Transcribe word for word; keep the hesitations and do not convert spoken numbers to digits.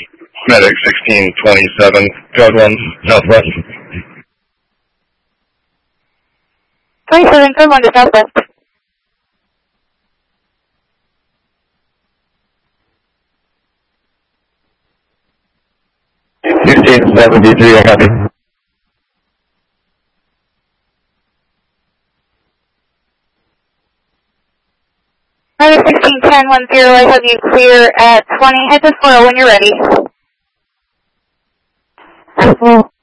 Medic sixteen twenty-seven, code one, southwest. twenty-seven, code one to southwest. sixteen seventy-three, I copy. Medic sixteen ten one zero, I have you clear at twenty, head to four when you're ready.